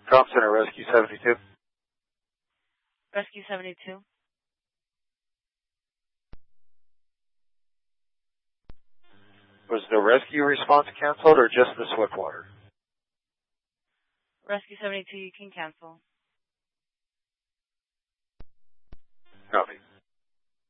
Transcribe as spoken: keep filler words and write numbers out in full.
Comm Center, Rescue seventy-two. Rescue seventy-two. Was the rescue response canceled or just the Swiftwater? Rescue seventy-two, you can cancel. Copy.